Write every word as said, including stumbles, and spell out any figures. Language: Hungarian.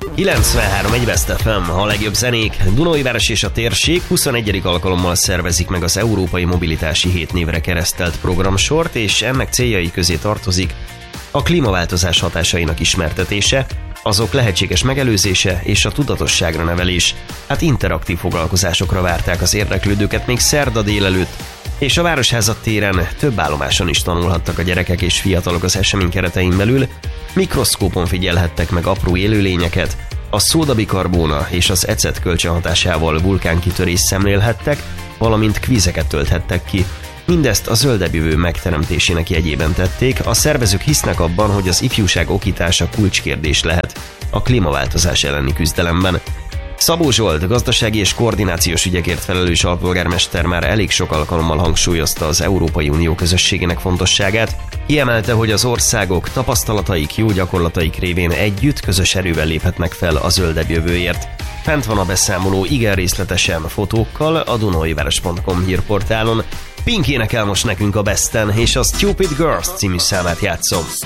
kilencvenhárom egy Best ef em, a legjobb zenék. Dunaújváros és a térség huszonegyedik alkalommal szervezik meg az Európai Mobilitási Hét névre keresztelt programsort, és ennek céljai közé tartozik a klímaváltozás hatásainak ismertetése, azok lehetséges megelőzése és a tudatosságra nevelés. Hát interaktív foglalkozásokra várták az érdeklődőket még szerda délelőtt, és a Városházat téren több állomáson is tanulhattak a gyerekek és fiatalok az esemény keretein belül, mikroszkópon figyelhettek meg apró élőlényeket, a szódabikarbóna és az ecet kölcsönhatásával vulkánkitörést szemlélhettek, valamint kvízeket tölthettek ki. Mindezt a zöldebb jövő megteremtésének jegyében tették, a szervezők hisznek abban, hogy az ifjúság okítása kulcskérdés lehet a klímaváltozás elleni küzdelemben. Szabó Zsolt, gazdasági és koordinációs ügyekért felelős alpolgármester már elég sok alkalommal hangsúlyozta az Európai Unió közösségének fontosságát, kiemelte, hogy az országok tapasztalataik, jó gyakorlataik révén együtt közös erővel léphetnek fel a zöldebb jövőért. Fent van a beszámoló igen részletesen fotókkal a dunaújváros pont com hírportálon. Pink énekel most nekünk a Besten, és a Stupid Girls című számát játszom.